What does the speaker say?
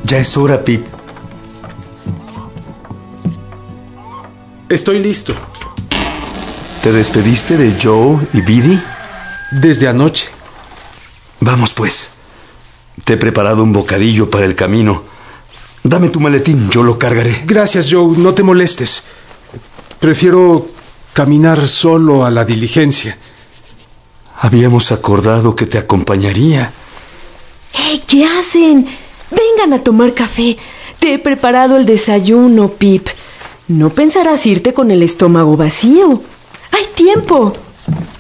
Ya es hora, Pip. Estoy listo. ¿Te despediste de Joe y Biddy? Desde anoche. Vamos, pues. Te he preparado un bocadillo para el camino. Dame tu maletín, yo lo cargaré. Gracias, Joe, no te molestes. Prefiero caminar solo a la diligencia. Habíamos acordado que te acompañaría. ¡Hey! ¿Qué hacen? Vengan a tomar café. Te he preparado el desayuno, Pip. No pensarás irte con el estómago vacío. ¡Hay tiempo!